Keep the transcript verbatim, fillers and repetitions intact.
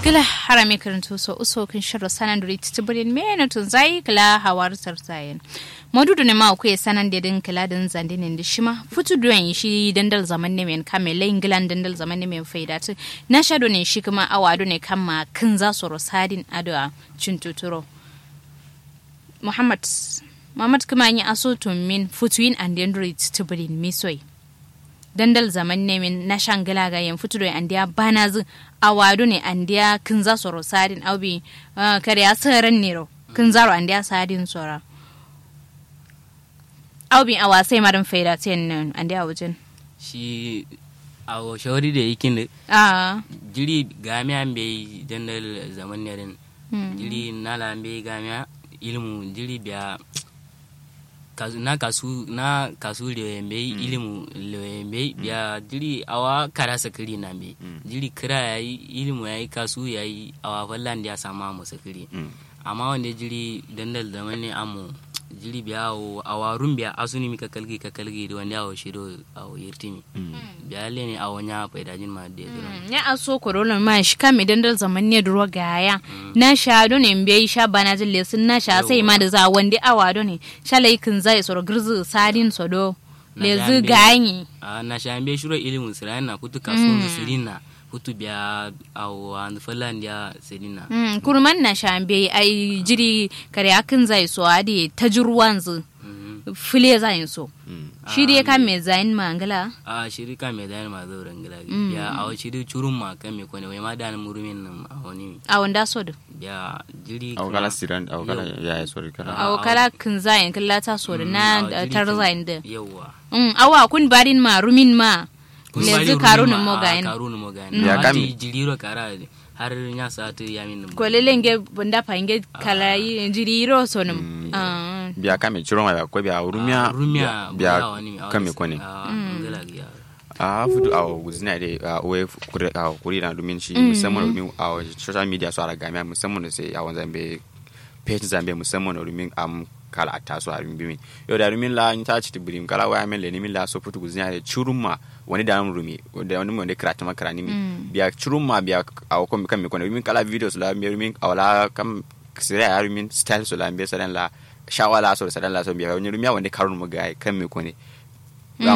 Gila harami karantu so uso kin shirra sanan duri titibirin mena tun zai kila hawar sarsayen. Madudu ne ma ku ya sanan da din kila din zandinin da shima futu duwan shi dandal zaman ne men kame layin gilan dandal zaman ne men faida tu na shado ne shi kuma awado ne kama kin za su rosadin ado a cin tuturo. Muhammad Muhammad kuma yi aso tun min futuin and dendri titibirin misoi. Dandal zaman ne min na shangala ga yan futu da andiya bana zu awado ne andiya kin za soro sadin aubi kare asaran ne ro kin zaro andiya sadin sora aubi awa sai madan faida tin nan andiya wajen shi awo shawari da yakin da a jiri gamiya be dandal zaman ne rin jiri nala be gamiya ilmu jiri biya na kasu na kasu lewembe mm. ilimu lewembe mm. ya jiri awa kara sakiri na be mm. jiri kira yayi ilimu yayi kasu yayi awa fallan ya sama mu sakiri mm. amma wanda jiri dandal da wani amu jiri biya awa rumbiya asuni mi kakalgi kakalgi da wanda awo shiro awo yirtimi mm. biya le ne awo nya faida jin ma de mm. ya aso korona ma shi kan mi dandal zaman ne duro gaya mm. na shado ne mbe sha bana jille sun na sha sai ma da za wanda awado ne shalai kin zai soro girzu sadin sodo le zu ganyi a na sha mbe shiro ilimin sirana na kutu kasun mm. sirina kutu biya awo an fallan ya sirina mm. kurman na sha mbe ai jiri kare akin zai so adi tajruwan zu mm. file zai so mm. shi dai kan me zain mangala a shiri kan me zain ma zo rangala mm. ya awo shiri churun ma kan me kone wai ma da murumin nan awoni a wanda so do ya jiri aw kala siran aw kala ya ya sori kala aw kala kin zain kala ta so da na tar zain da yawa um awa kun barin ma rumin ma le zu karunu mo gain karunu mo gain ya kam jiriro kara har nya satu yamin ko lelenge bunda pa inge kala jiriro sonum ah biya kame chiro ma ko biya rumia rumia biya kame kone ah fudu aw guzina de we kure aw kuri na dumin shi musamman rumin aw social media so ara gamia musamman sai awan zambe page zambe musamman rumin am kala ataso a rumin yo da rumin la nta ci tibrim kala wa men le ni min la so futu guzina de churuma wani da rumi da wani wanda karatu makarani mi biya churuma biya aw ko kame kone rumin kala videos la rumin awla kam sira ya rumin style so la mbe sadan la shawala so sadan la so biya wani rumiya wanda karun mu ga kan me kone